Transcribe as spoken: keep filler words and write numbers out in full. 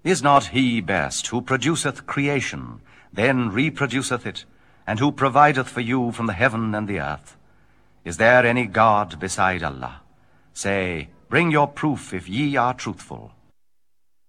Is not he best who produceth creation, then reproduceth it, and who provideth for you from the heaven and the earth? Is there any God beside Allah? Say, bring your proof if ye are truthful.